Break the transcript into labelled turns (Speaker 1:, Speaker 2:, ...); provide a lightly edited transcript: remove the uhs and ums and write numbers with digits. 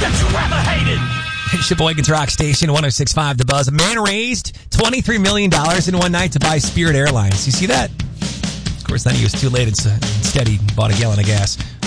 Speaker 1: that you ever hated.
Speaker 2: Sheboygan's Rock Station, 106.5 The Buzz. A man raised $23 million in one night to buy Spirit Airlines. You see that? Of course, then he was too late. Instead, he bought a gallon of gas.